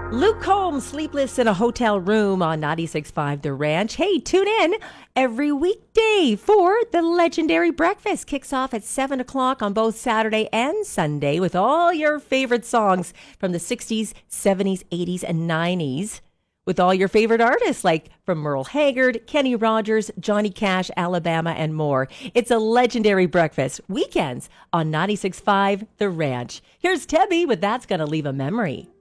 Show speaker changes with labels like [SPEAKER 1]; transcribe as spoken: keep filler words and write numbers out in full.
[SPEAKER 1] Luke Combs, Sleepless in a Hotel Room on ninety-six point five The Ranch. Hey, tune in every weekday for the legendary breakfast. Kicks off at seven o'clock on both Saturday and Sunday with all your favorite songs from the sixties, seventies, eighties, and nineties. With all your favorite artists like from Merle Haggard, Kenny Rogers, Johnny Cash, Alabama, and more. It's a legendary breakfast. Weekends on ninety-six point five The Ranch. Here's Tebby with That's Gonna Leave a Memory.